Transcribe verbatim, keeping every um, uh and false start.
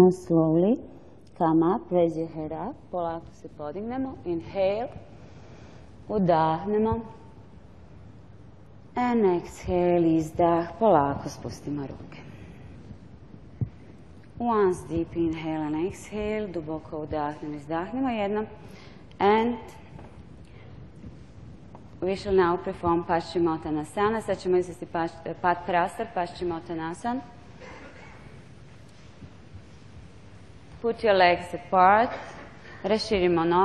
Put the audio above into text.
Now slowly come up, raise your head up, polako se podignemo, inhale, udahnemo, and exhale, izdah, polako spustimo ruke. Once deep inhale and exhale, duboko udahnemo, izdahnemo jednom, and we shall now perform Paschimottanasana. Sad ćemo izvesti Padprasar, Paschimottanasana. Put your legs apart, raširimo noge.